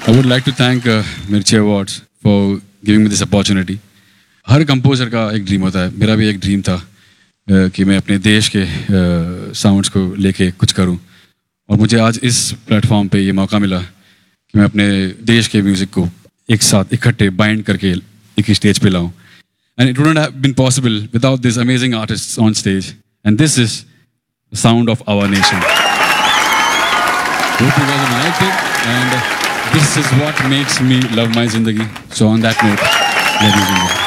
I would like to thank Mirchi Awards for giving me this opportunity. Her composer का एक dream होता है, मेरा भी एक ड्रीम था कि मैं अपने देश के साउंड्स को लेके कुछ करूं, और मुझे आज इस प्लेटफॉर्म पे ये मौका मिला कि मैं अपने देश के म्यूज़िक को एक साथ इकट्ठे बाइंड करके एक ही स्टेज पे लाऊं. And it wouldn't have been possible without these amazing artists on stage. And this is the sound of our nation. Hope you guys have liked it. And this is what makes me love my zindagi. So on that note, ladies and gentlemen.